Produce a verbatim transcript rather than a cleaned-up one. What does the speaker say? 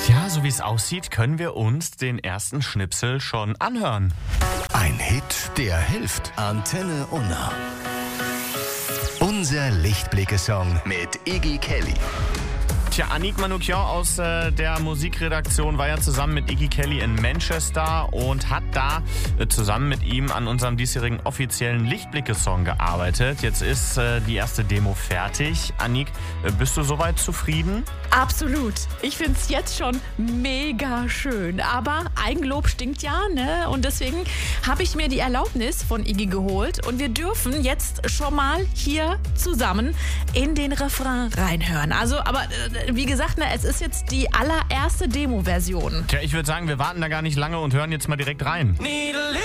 Ja, so wie es aussieht, können wir uns den ersten Schnipsel schon anhören. Ein Hit, der hilft. Antenne Unna. Unser Lichtblicke-Song mit Iggy Kelly. Tja, Annick Manoukian aus äh, der Musikredaktion war ja zusammen mit Iggy Kelly in Manchester und hat da äh, zusammen mit ihm an unserem diesjährigen offiziellen Lichtblicke-Song gearbeitet. Jetzt ist äh, die erste Demo fertig. Annick, äh, bist du soweit zufrieden? Absolut. Ich finde es jetzt schon mega schön. Aber Eigenlob stinkt ja, ne? Und deswegen habe ich mir die Erlaubnis von Iggy geholt. Und wir dürfen jetzt schon mal hier zusammen in den Refrain reinhören. Also, aber äh, wie gesagt, ne, es ist jetzt die allererste Demo-Version. Tja, ich würde sagen, wir warten da gar nicht lange und hören jetzt mal direkt rein. Need a